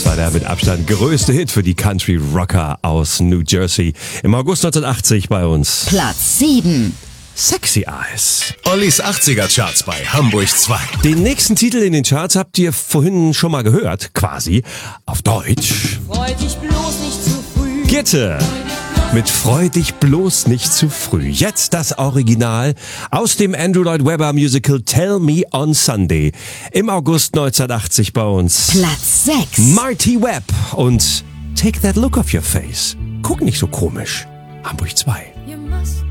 Das war der mit Abstand größte Hit für die Country Rocker aus New Jersey. Im August 1980 bei uns. Platz 7. Sexy Eyes. Ollis 80er Charts bei Hamburg 2. Den nächsten Titel in den Charts habt ihr vorhin schon mal gehört, quasi. Auf Deutsch. Freu dich bloß nicht zu früh. Gitte. Mit Freu dich bloß nicht zu früh. Jetzt das Original aus dem Andrew Lloyd Webber Musical Tell Me on Sunday. Im August 1980 bei uns. Platz 6. Marty Webb und Take That Look Off Your Face. Guck nicht so komisch. Hamburg 2. You must